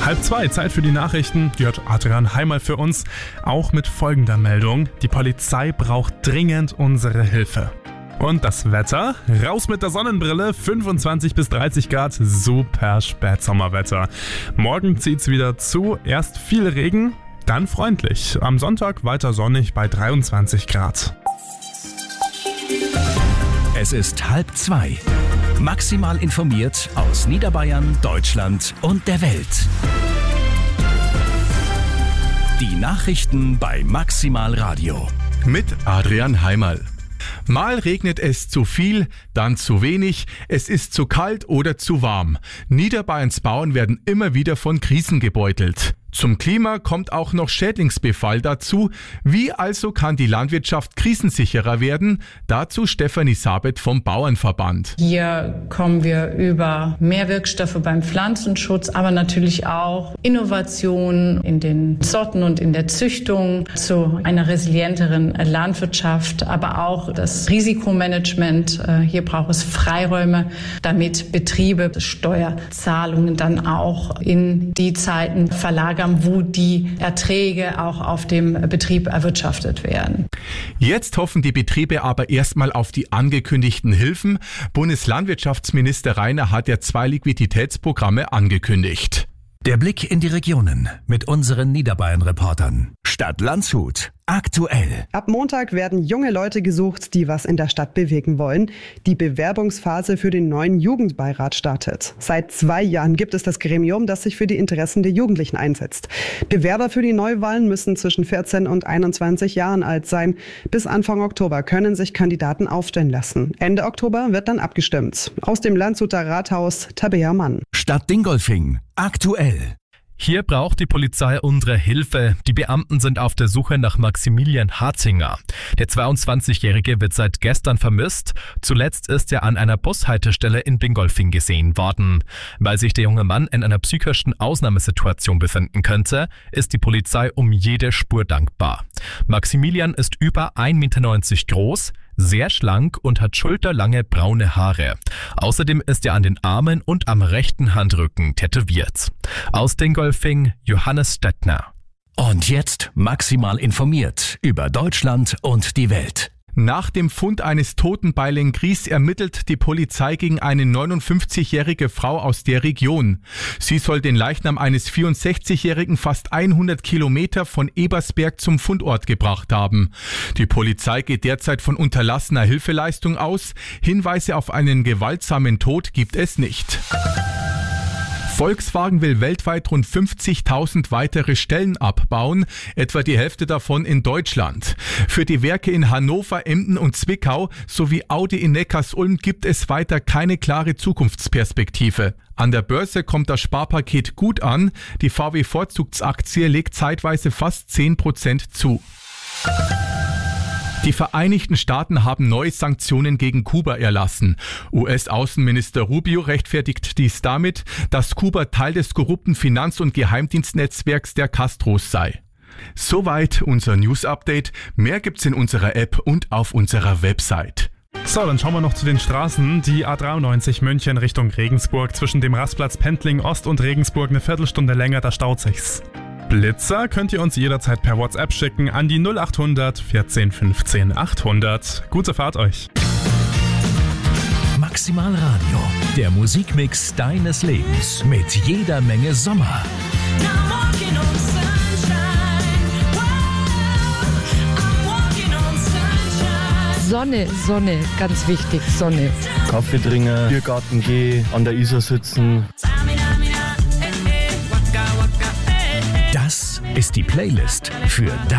1:30, Zeit für die Nachrichten. Die hat Adrian Heimal für uns. Auch mit folgender Meldung. Die Polizei braucht dringend unsere Hilfe. Und das Wetter? Raus mit der Sonnenbrille, 25 bis 30 Grad, super Spätsommerwetter. Morgen zieht's wieder zu, erst viel Regen, dann freundlich. Am Sonntag weiter sonnig bei 23 Grad. Es ist 1:30. Maximal informiert aus Niederbayern, Deutschland und der Welt. Die Nachrichten bei Maximal Radio. Mit Adrian Heimal. Mal regnet es zu viel, dann zu wenig, es ist zu kalt oder zu warm. Niederbayerns Bauern werden immer wieder von Krisen gebeutelt. Zum Klima kommt auch noch Schädlingsbefall dazu. Wie also kann die Landwirtschaft krisensicherer werden? Dazu Stefanie Sabet vom Bauernverband. Hier kommen wir über mehr Wirkstoffe beim Pflanzenschutz, aber natürlich auch Innovationen in den Sorten und in der Züchtung zu einer resilienteren Landwirtschaft, aber auch das Risikomanagement. Hier braucht es Freiräume, damit Betriebe Steuerzahlungen dann auch in die Zeiten verlagern, wo die Erträge auch auf dem Betrieb erwirtschaftet werden. Jetzt hoffen die Betriebe aber erstmal auf die angekündigten Hilfen. Bundeslandwirtschaftsminister Rainer hat ja 2 Liquiditätsprogramme angekündigt. Der Blick in die Regionen mit unseren Niederbayern-Reportern. Stadt Landshut. Aktuell. Ab Montag werden junge Leute gesucht, die was in der Stadt bewegen wollen. Die Bewerbungsphase für den neuen Jugendbeirat startet. Seit 2 Jahren gibt es das Gremium, das sich für die Interessen der Jugendlichen einsetzt. Bewerber für die Neuwahlen müssen zwischen 14 und 21 Jahren alt sein. Bis Anfang Oktober können sich Kandidaten aufstellen lassen. Ende Oktober wird dann abgestimmt. Aus dem Landshuter Rathaus, Tabea Mann. Stadt Dingolfing. Aktuell. Hier braucht die Polizei unsere Hilfe. Die Beamten sind auf der Suche nach Maximilian Harzinger. Der 22-Jährige wird seit gestern vermisst. Zuletzt ist er an einer Bushaltestelle in Dingolfing gesehen worden. Weil sich der junge Mann in einer psychischen Ausnahmesituation befinden könnte, ist die Polizei um jede Spur dankbar. Maximilian ist über 1,90 Meter groß, sehr schlank und hat schulterlange braune Haare. Außerdem ist er an den Armen und am rechten Handrücken tätowiert. Aus Dingolfing, Johannes Stettner. Und jetzt maximal informiert über Deutschland und die Welt. Nach dem Fund eines Toten bei Lenggries ermittelt die Polizei gegen eine 59-jährige Frau aus der Region. Sie soll den Leichnam eines 64-Jährigen fast 100 Kilometer von Ebersberg zum Fundort gebracht haben. Die Polizei geht derzeit von unterlassener Hilfeleistung aus. Hinweise auf einen gewaltsamen Tod gibt es nicht. Volkswagen will weltweit rund 50.000 weitere Stellen abbauen, etwa die Hälfte davon in Deutschland. Für die Werke in Hannover, Emden und Zwickau sowie Audi in Neckarsulm gibt es weiter keine klare Zukunftsperspektive. An der Börse kommt das Sparpaket gut an. Die VW-Vorzugsaktie legt zeitweise fast 10% zu. Die Vereinigten Staaten haben neue Sanktionen gegen Kuba erlassen. US-Außenminister Rubio rechtfertigt dies damit, dass Kuba Teil des korrupten Finanz- und Geheimdienstnetzwerks der Castros sei. Soweit unser News-Update. Mehr gibt's in unserer App und auf unserer Website. So, dann schauen wir noch zu den Straßen. Die A93 München Richtung Regensburg. Zwischen dem Rastplatz Pendling Ost und Regensburg eine Viertelstunde länger, da staut sich's. Blitzer könnt ihr uns jederzeit per WhatsApp schicken an die 0800 14 15 800. Gute Fahrt euch. Maximal Radio, der Musikmix deines Lebens mit jeder Menge Sommer. Sonne, Sonne, ganz wichtig, Sonne. Kaffee trinken, Biergarten gehen, an der Isar sitzen. Das ist die Playlist für